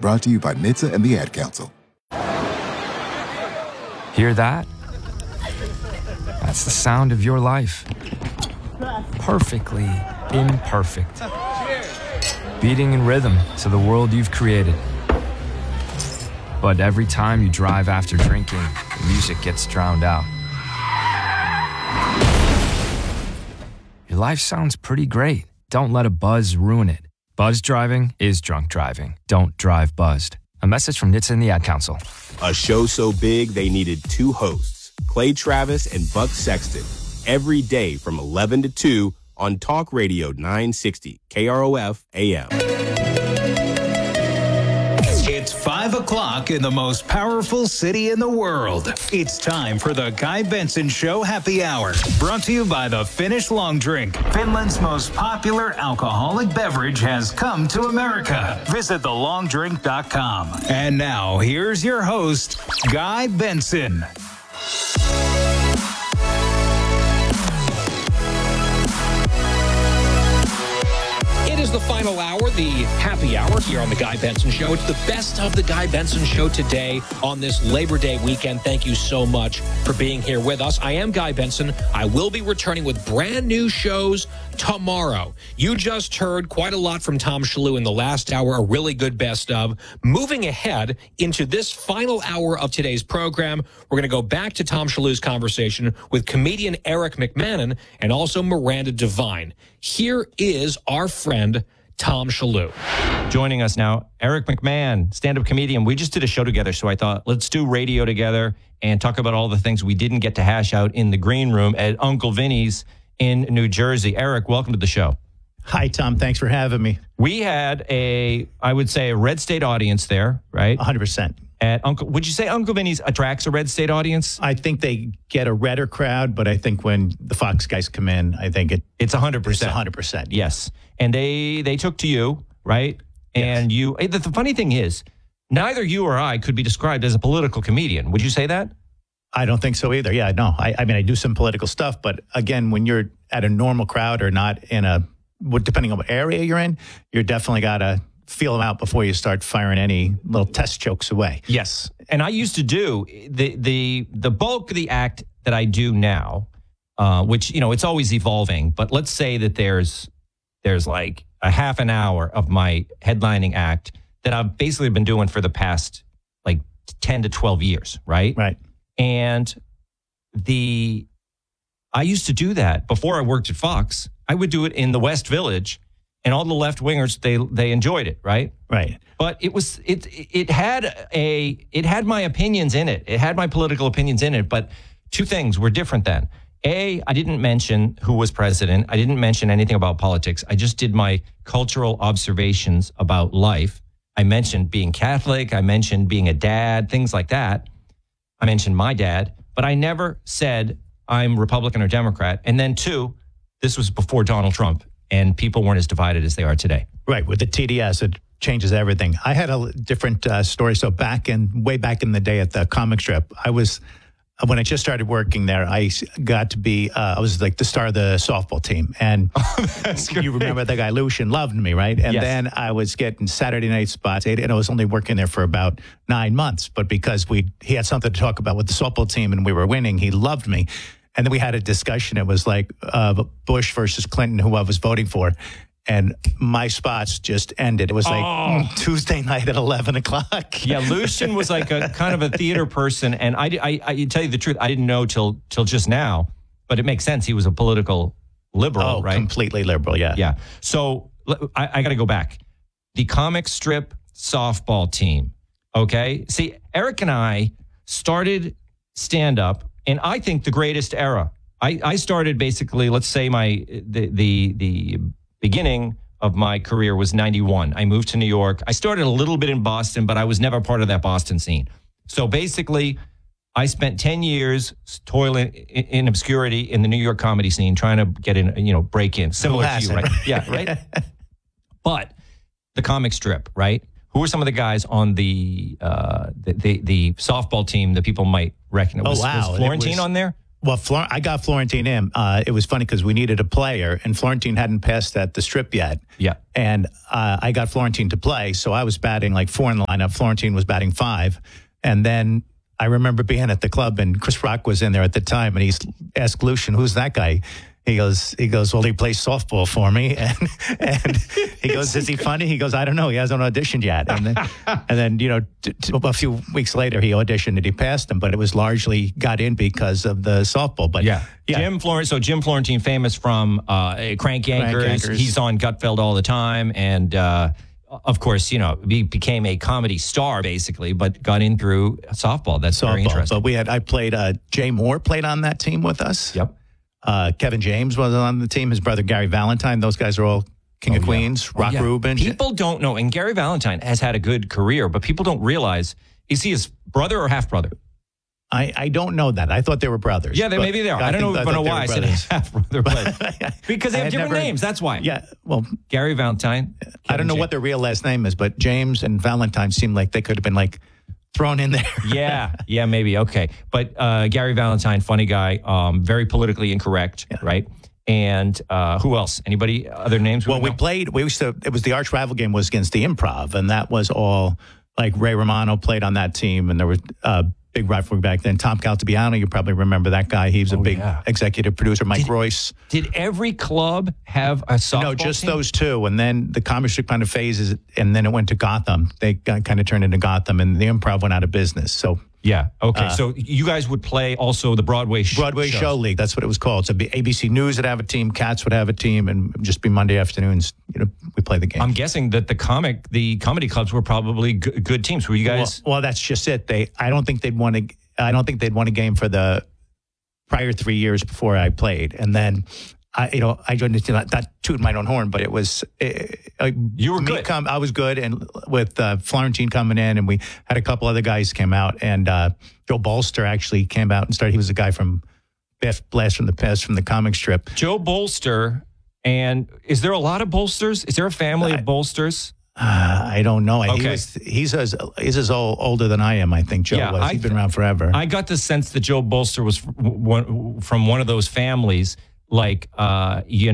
Brought to you by NHTSA and the Ad Council. Hear that? That's the sound of your life. Perfectly imperfect. Beating in rhythm to the world you've created. But every time you drive after drinking, the music gets drowned out. Your life sounds pretty great. Don't let a buzz ruin it. Buzz driving is drunk driving. Don't drive buzzed. A message from NHTSA and the Ad Council. A show so big they needed two hosts, Clay Travis and Buck Sexton, every day from 11 to 2 on Talk Radio 960 KROF AM. It's 5 o'clock in the most powerful city in the world. It's time for the Guy Benson Show Happy Hour, brought to you by the Finnish Long Drink. Finland's most popular alcoholic beverage has come to America. Visit thelongdrink.com. And now, here's your host, Guy Benson. It is the final hour, the happy hour here on the Guy Benson Show. It's the best of the Guy Benson Show today on this Labor Day weekend. Thank you so much for being here with us. I am Guy Benson. I will be returning with brand new shows tomorrow. You just heard quite a lot from Tom Shalhoub in the last hour, a really good best of. Moving ahead into this final hour of today's program, we're going to go back to Tom Shalhoub's conversation with comedian Eric McMahon and also Miranda Devine. Here is our friend, Tom Shalhoub. Joining us now, Eric McMahon, stand-up comedian. We just did a show together, so I thought, let's do radio together and talk about all the things we didn't get to hash out in the green room at Uncle Vinny's in New Jersey. Eric, welcome to the show. Hi, Tom. Thanks for having me. We had a red state audience there, right? 100%. Would you say Uncle Vinny's attracts a red state audience? I think they get a redder crowd, but I think when the Fox guys come in, I think it's 100%. It's 100%. Yes. And they took to you, right? And yes. The funny thing is, neither you or I could be described as a political comedian. Would you say that? I don't think so either. Yeah, no. I mean, I do some political stuff, but again, when you're at a normal crowd or not depending on what area you're in, you're definitely got to feel them out before you start firing any little test jokes away. Yes. And I used to do the bulk of the act that I do now, which, it's always evolving. But let's say that there's like a half an hour of my headlining act that I've basically been doing for the past like 10 to 12 years, right? Right. And I used to do that before I worked at Fox. I would do it in the West Village, and all the left wingers they enjoyed it, right? Right. But it had my opinions in it. It had my political opinions in it. But two things were different then. A, I didn't mention who was president. I didn't mention anything about politics. I just did my cultural observations about life. I mentioned being Catholic. I mentioned being a dad, things like that. I mentioned my dad, but I never said I'm Republican or Democrat. And then two, this was before Donald Trump, and people weren't as divided as they are today. Right. With the TDS, it changes everything. I had a different story. So way back in the day at the comic strip, when I just started working there, I got to be, I was like the star of the softball team. And you remember the guy, Lucian, loved me, right? And then I was getting Saturday night spots, and I was only working there for about 9 months. But because he had something to talk about with the softball team and we were winning, he loved me. And then we had a discussion. It was like Bush versus Clinton, who I was voting for. And my spots just ended. It was like Tuesday night at 11 o'clock. Yeah, Lucian was like a kind of a theater person. And I tell you the truth, I didn't know till just now. But it makes sense. He was a political liberal, right? Completely liberal, yeah. Yeah. So I got to go back. The comic strip softball team, okay? See, Eric and I started stand-up in, I think, the greatest era. I started basically, let's say the beginning of my career was 91. I moved to New York. I started a little bit in Boston, but I was never part of that Boston scene. So basically, I spent 10 years toiling in obscurity in the New York comedy scene, trying to get in, break in. Similar to you, right? Yeah, right? But the comic strip, right? Who were some of the guys on the softball team that people might recognize? Was Florentine on there? Well, I got Florentine in. It was funny because we needed a player, and Florentine hadn't passed at the Strip yet. Yeah. And I got Florentine to play, so I was batting like 4 in the lineup. Florentine was batting 5. And then I remember being at the club, and Chris Rock was in there at the time, and he asked Lucian, "Who's that guy?" He goes, well, he plays softball for me. And he goes, "Is he funny?" He goes, "I don't know. He hasn't auditioned yet." And then a few weeks later, he auditioned and he passed him, but it was largely got in because of the softball. But yeah. Jim Florentine, famous from Crank Yankers. He's on Gutfeld all the time. And, of course, he became a comedy star, basically, but got in through softball. That's very interesting. But I played, Jay Moore played on that team with us. Yep. Kevin James was on the team. His brother, Gary Valentine. Those guys are all King of Queens. Rock Rubin. People don't know. And Gary Valentine has had a good career, but people don't realize, is he his brother or half-brother? I don't know that. I thought they were brothers. Yeah, maybe they are. I don't know why I said half-brother. Because they have different names. That's why. Yeah, well. Gary Valentine. I don't know what their real last name is, but James and Valentine seemed like they could have been like thrown in there. yeah, maybe. Okay. But Gary Valentine, funny guy, very politically incorrect, right? And who else? Anybody? Other names? Well, it was the arch rival game was against the Improv, and that was all like Ray Romano played on that team, and there was big rivalry back then. Tom Caltabiano, you probably remember that guy. He was a big executive producer. Mike Royce. Did every club have a softball No, just team? those two. And then the comic strip kind of phases, and then it went to Gotham. They kind of turned into Gotham, and the Improv went out of business. So yeah, okay. So you guys would play also the Broadway Show League. That's what it was called. So ABC News would have a team, Cats would have a team, and just be Monday afternoons. We play the game. I'm guessing that the comedy clubs were probably good teams. Were you guys? Well, that's just it. I don't think they'd won a game for the prior 3 years before I played, and then I joined the team. Not tooting my own horn, but it was you were good. I was good, and with Florentine coming in, and we had a couple other guys came out, and Joe Bolster actually came out and started. He was a guy from Blast from the Past from the comic strip. Joe Bolster, and is there a lot of Bolsters? Is there a family of Bolsters? I don't know. Okay. He's as older than I am, I think, Joe was. He's been around forever. I got the sense that Joe Bolster was from one of those families, like, it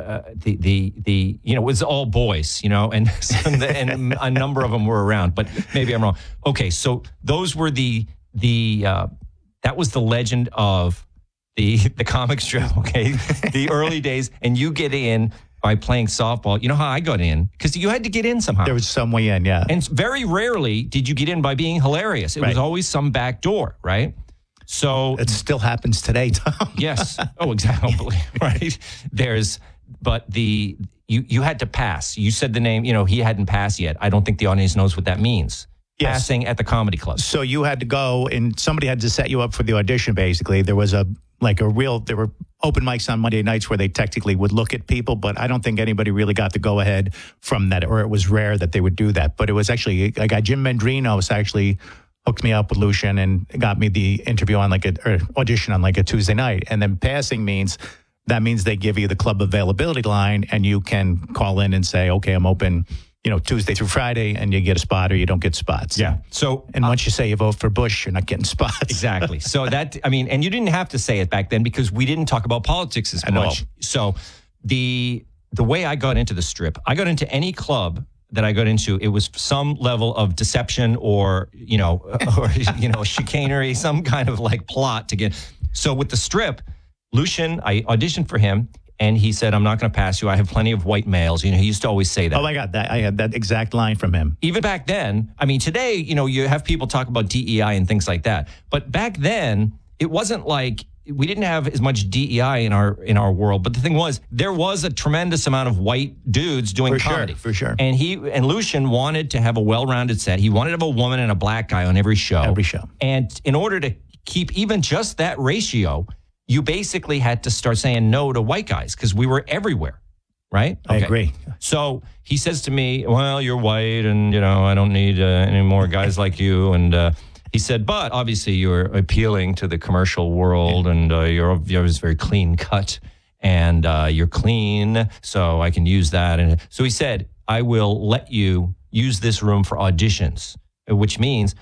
was all boys, and a number of them were around, but maybe I'm wrong. Okay, so those were that was the legend of the comic strip, okay? The early days, and you get in by playing softball. You know how I got in? Because you had to get in somehow. There was some way in, yeah. And very rarely did you get in by being hilarious. It was always some back door, right? So it still happens today, Tom. Yes. Oh, exactly. Right. You had to pass. You said the name, he hadn't passed yet. I don't think the audience knows what that means. Yes. Passing at the comedy club. So you had to go, and somebody had to set you up for the audition, basically. There was there were open mics on Monday nights where they technically would look at people, but I don't think anybody really got the go ahead from that, or it was rare that they would do that. But it was actually a guy, Jim Mendrino, was actually hooked me up with Lucian and got me the interview on audition on a Tuesday night. And then passing means they give you the club availability line, and you can call in and say, okay, I'm open, Tuesday through Friday, and you get a spot or you don't get spots. Yeah. So, and once you say you vote for Bush, you're not getting spots. Exactly. So and you didn't have to say it back then because we didn't talk about politics as much. So the way I got into the strip, I got into any club that I got into, it was some level of deception or chicanery, some kind of plot to get. So with the strip, Lucian, I auditioned for him, and he said, "I'm not going to pass you. I have plenty of white males." He used to always say that. Oh my God, I had that exact line from him. Even back then, today, you have people talk about DEI and things like that. But back then, it wasn't like we didn't have as much DEI in our world. But the thing was, there was a tremendous amount of white dudes doing comedy. For sure. And Lucian wanted to have a well-rounded set. He wanted to have a woman and a black guy on every show. And in order to keep even just that ratio, you basically had to start saying no to white guys because we were everywhere, right? Okay. I agree. So he says to me, "Well, you're white, and I don't need any more guys like you." And he said, "But obviously you're appealing to the commercial world, and you're very clean cut, and you're clean, so I can use that." And so he said, "I will let you use this room for auditions," which means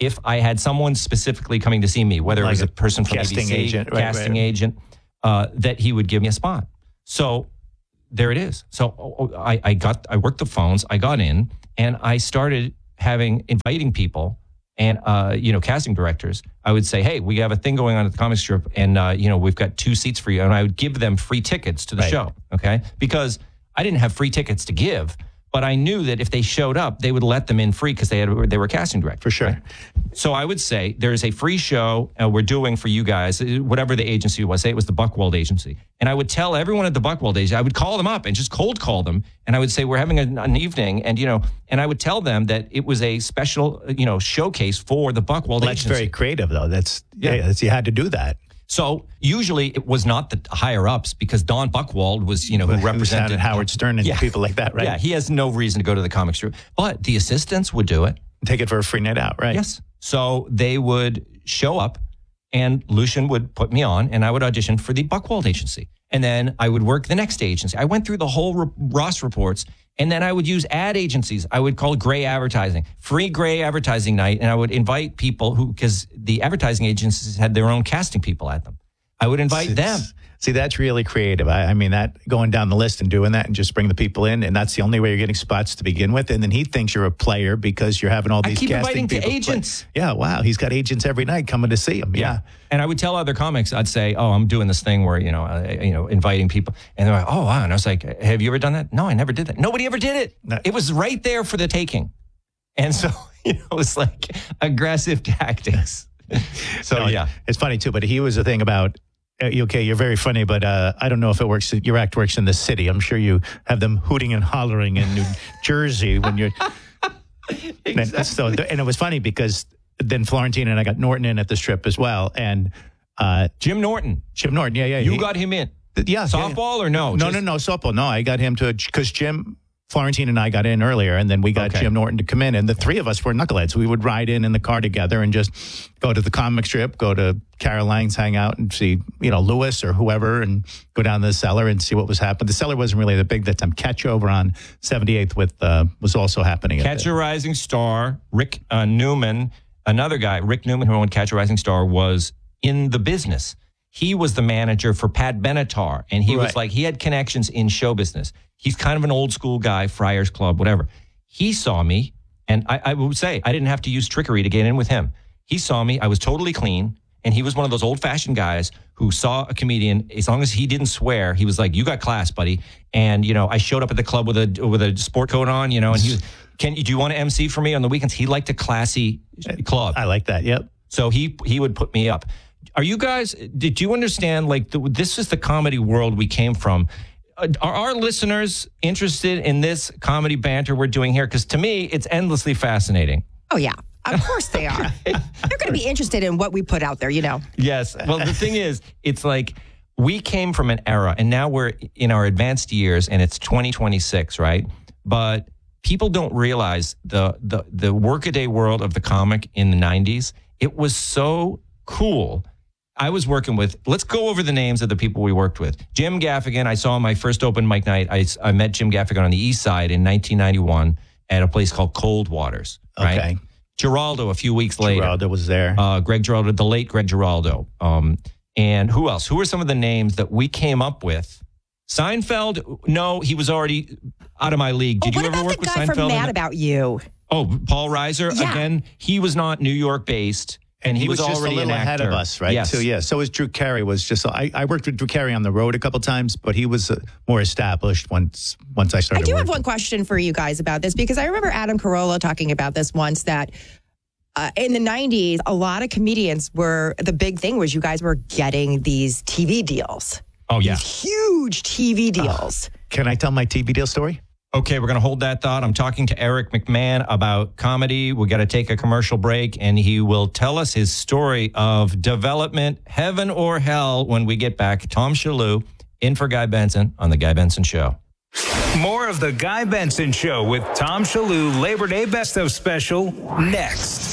if I had someone specifically coming to see me, whether it was a person from casting ABC, agent, casting agent, that he would give me a spot. So there it is. So I worked the phones, I got in, and I started inviting people and, casting directors. I would say, hey, we have a thing going on at the comic strip, and, we've got 2 seats for you. And I would give them free tickets to the show, okay? Because I didn't have free tickets to give, but I knew that if they showed up, they would let them in free because they were casting directors. For sure. Right? So I would say there's a free show we're doing for you guys, whatever the agency was. Say it was the Buchwald Agency. And I would tell everyone at the Buchwald Agency, I would call them up and just cold call them. And I would say, we're having an evening. And, and I would tell them that it was a special, showcase for the Buchwald Agency. That's very creative, though. You had to do that. So usually it was not the higher ups because Don Buchwald was, who represented Howard Stern and people like that, right? Yeah, he has no reason to go to the comic strip. But the assistants would do it. Take it for a free night out, right? Yes. So they would show up and Lucian would put me on and I would audition for the Buchwald Agency. And then I would work the next agency. I went through the whole Ross reports. And then I would use ad agencies. I would call it gray advertising, free gray advertising night. And I would invite people because the advertising agencies had their own casting people at them. I would invite them. See, that's really creative. I mean, that going down the list and doing that and just bring the people in. And that's the only way you're getting spots to begin with. And then he thinks you're a player because you're having all these casting people. I keep inviting to agents. Yeah, wow. He's got agents every night coming to see him. Yeah. And I would tell other comics, I'd say, oh, I'm doing this thing where, inviting people. And they're like, oh, wow. And I was like, have you ever done that? No, I never did that. Nobody ever did it. No. It was right there for the taking. And so, it was like aggressive tactics. So, It's funny, too. But he was the thing about, okay, you're very funny, but I don't know if it works. Your act works in the city. I'm sure you have them hooting and hollering in New Jersey when you're. Exactly. And it was funny because then Florentine and I got Norton in at the strip as well, and Jim Norton. Yeah. You got him in. Yeah. Softball or no? No, softball. No, I got him to because Florentine and I got in earlier, and then we got Jim Norton to come in, and the three of us were knuckleheads. We would ride in the car together and just go to the comic strip, go to Caroline's, hang out and see, Lewis or whoever, and go down to the cellar and see what was happening. The cellar wasn't really that big that time. Catch over on 78th was also happening. Catch a Rising Star, Rick Newman, another guy, Rick Newman, who owned Catch a Rising Star, was in the business. He was the manager for Pat Benatar, and he was like, he had connections in show business. He's kind of an old school guy, Friars Club, whatever. He saw me, and I would say I didn't have to use trickery to get in with him. He saw me. I was totally clean, and he was one of those old-fashioned guys who saw a comedian. As long as he didn't swear, he was like, you got class, buddy. And, I showed up at the club with a sport coat on, and he was, do you want to MC for me on the weekends? He liked a classy club. I like that, yep. So he would put me up. Are you guys, did you understand, this is the comedy world we came from? Are our listeners interested in this comedy banter we're doing here? Because to me, it's endlessly fascinating. Oh, yeah. Of course they are. They're going to be interested in what we put out there, Yes. Well, the thing is, it's like we came from an era, and now we're in our advanced years, and it's 2026, right? But people don't realize the workaday world of the comic in the 90s. It was so cool. I was working with, let's go over the names of the people we worked with. Jim Gaffigan, I saw my first open mic night. I met Jim Gaffigan on the East Side in 1991 at a place called Cold Waters. Right? Okay. Geraldo a few weeks later. Geraldo was there. Greg Geraldo, the late Greg Geraldo. And who else? Who are some of the names that we came up with? Seinfeld? No, he was already out of my league. Did you ever work with Seinfeld? What about the guy from Mad About You? Oh, Paul Reiser. Yeah. Again, he was not New York based. And he was just already a little ahead of us, right? Yes. So, so was Drew Carey. I worked with Drew Carey on the road a couple times, but he was more established once I started. I do have one question for you guys about this, because I remember Adam Carolla talking about this once, that in the 90s, a lot of comedians the big thing was you guys were getting these TV deals. Oh, yeah. These huge TV deals. Can I tell my TV deal story? Okay, we're going to hold that thought. I'm talking to Eric McMahon about comedy. We got to take a commercial break, and he will tell us his story of development, heaven or hell, when we get back. Tom Shalhoub in for Guy Benson on The Guy Benson Show. More of The Guy Benson Show with Tom Shalhoub Labor Day Best of Special next.